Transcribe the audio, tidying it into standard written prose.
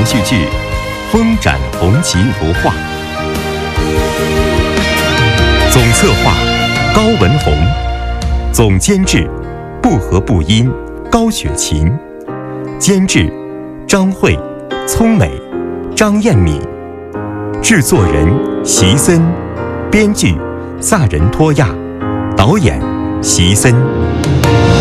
连续剧《风展红旗如画》，总策划高文宏，总监制不和不音高雪琴，监制张慧、聪美、张艳敏，制作人席森，编剧萨仁托亚，导演席森。